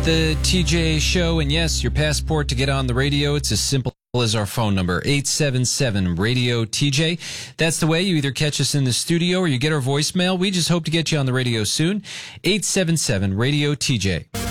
the TJ Show, and yes, your passport to get on the radio, it's as simple as our phone number, 877-RADIO-TJ. That's the way you either catch us in the studio or you get our voicemail. We just hope to get you on the radio soon, 877-RADIO-TJ.